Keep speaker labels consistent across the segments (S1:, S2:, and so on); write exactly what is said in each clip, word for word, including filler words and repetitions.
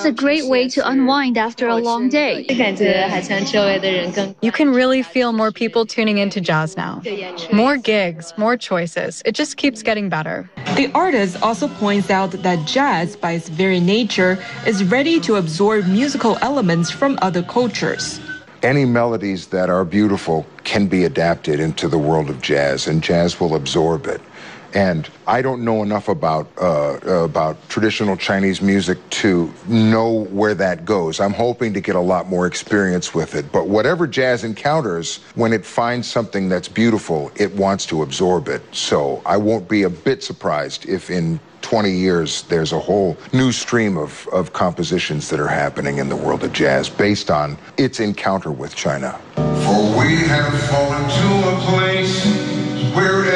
S1: It's a great way to unwind after a long day.
S2: You can really feel more people tuning into jazz now. More gigs, more choices. It just keeps getting better.
S3: The artist also points out that jazz, by its very nature, is ready to absorb musical elements from other cultures.
S4: Any melodies that are beautiful can be adapted into the world of jazz, and jazz will absorb it. And I don't know enough about uh, about traditional Chinese music to know where that goes. I'm hoping to get a lot more experience with it. But whatever jazz encounters, when it finds something that's beautiful, it wants to absorb it. So I won't be a bit surprised if in twenty years there's a whole new stream of, of compositions that are happening in the world of jazz based on its encounter with China.
S5: For we have fallen to a place where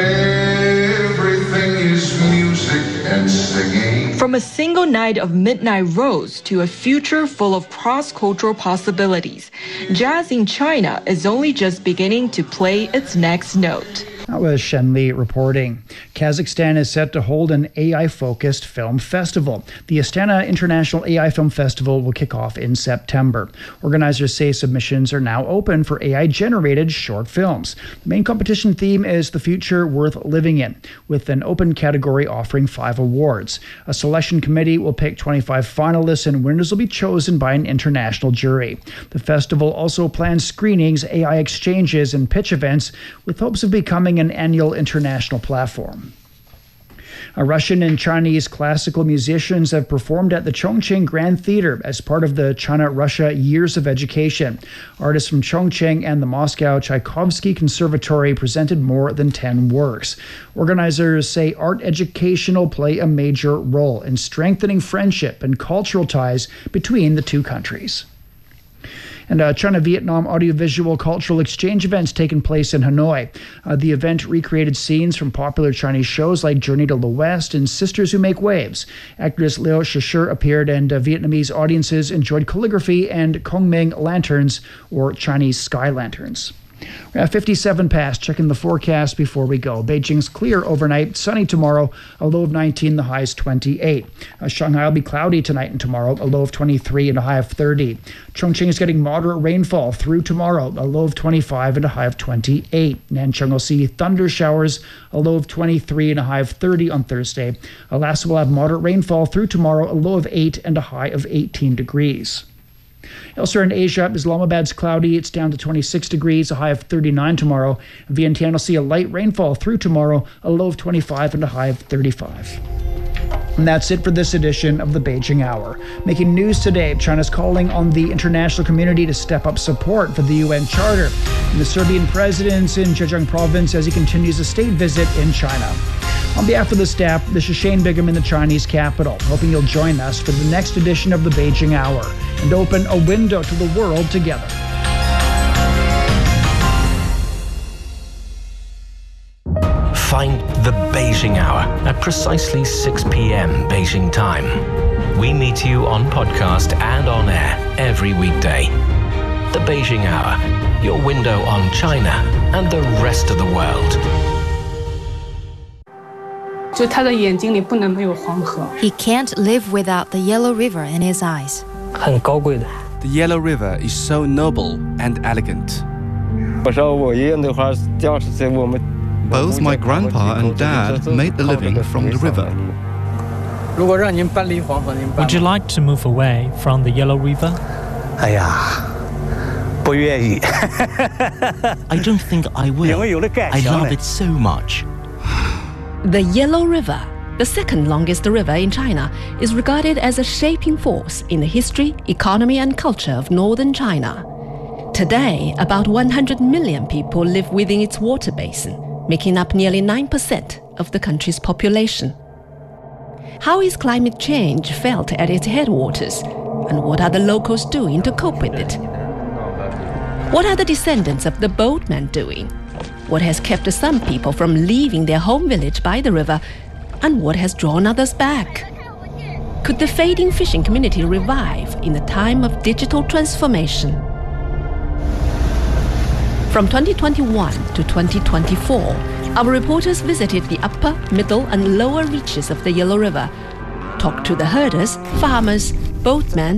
S5: everything is music and singing.
S3: From a single night of midnight rose to a future full of cross-cultural possibilities, jazz in China is only just beginning to play its next note.
S6: That was Shen Li reporting. Kazakhstan is set to hold an A I-focused film festival. The Astana International A I Film Festival will kick off in September. Organizers say submissions are now open for A I-generated short films. The main competition theme is The Future Worth Living In, with an open category offering five awards. A selection committee will pick twenty-five finalists, and winners will be chosen by an international jury. The festival also plans screenings, A I exchanges, and pitch events with hopes of becoming an annual international platform. A Russian and Chinese classical musicians have performed at the Chongqing Grand Theater as part of the China-Russia Years of Education. Artists from Chongqing and the Moscow Tchaikovsky Conservatory presented more than ten works. Organizers say art education will play a major role in strengthening friendship and cultural ties between the two countries. And a China-Vietnam audiovisual cultural exchange events taking place in Hanoi. Uh, the event recreated scenes from popular Chinese shows like Journey to the West and Sisters Who Make Waves. Actress Liu Shishi appeared, and uh, Vietnamese audiences enjoyed calligraphy and Kongming lanterns, or Chinese sky lanterns. We're at fifty-seven past, checking the forecast before we go. Beijing's clear overnight, sunny tomorrow, a low of nineteen, the high is twenty-eight. Uh, Shanghai will be cloudy tonight and tomorrow, a low of twenty-three and a high of thirty. Chongqing is getting moderate rainfall through tomorrow, a low of twenty-five and a high of twenty-eight. Nanchang will see thunder showers, a low of twenty-three and a high of thirty on Thursday. Lhasa will have moderate rainfall through tomorrow, a low of eight and a high of eighteen degrees. Elsewhere in Asia, Islamabad's cloudy. It's down to twenty-six degrees, a high of thirty-nine tomorrow. Vientiane will see a light rainfall through tomorrow, a low of twenty-five and a high of thirty-five. And that's it for this edition of the Beijing Hour. Making news today, China's calling on the international community to step up support for the U N Charter. And the Serbian president's in Zhejiang province as he continues a state visit in China. On behalf of the staff, this is Shane Bigham in the Chinese capital, hoping you'll join us for the next edition of the Beijing Hour and open a window to the world together.
S7: Find the Beijing Hour at precisely six p.m. Beijing time. We meet you on podcast and on air every weekday. The Beijing Hour, your window on China and the rest of the world.
S8: He can't live without the Yellow River in his eyes.
S9: The Yellow River is so noble and elegant.
S10: Both my grandpa and dad made a living from the river.
S11: Would you like to move away from the Yellow River?
S12: I don't think I will. I love it so much.
S13: The Yellow River, the second longest river in China, is regarded as a shaping force in the history, economy and culture of northern China. Today, about one hundred million people live within its water basin, making up nearly nine percent of the country's population. How is climate change felt at its headwaters, and what are the locals doing to cope with it? What are the descendants of the boatmen doing? What has kept some people from leaving their home village by the river, and what has drawn others back? Could the fading fishing community revive in a time of digital transformation? From twenty twenty-one to twenty twenty-four, our reporters visited the upper, middle and lower reaches of the Yellow River, talked to the herders, farmers, boatmen,